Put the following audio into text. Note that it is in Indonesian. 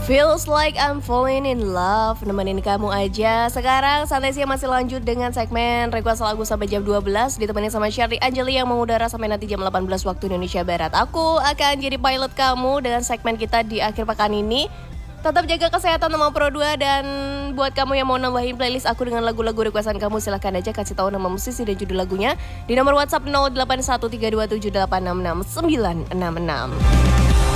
Feels like I'm falling in love. Nemenin kamu aja. Sekarang Santai Siang masih lanjut dengan segmen request lagu sampai jam 12. Ditemani sama Sherly Anjeli yang mengudara sampai nanti jam 18 waktu Indonesia Barat. Aku akan jadi pilot kamu dengan segmen kita di akhir pekan ini. Tetap jaga kesehatan sama Pro 2. Dan buat kamu yang mau nambahin playlist aku dengan lagu-lagu requestan kamu, silahkan aja kasih tahu nama musisi dan judul lagunya di nomor WhatsApp 081327866966.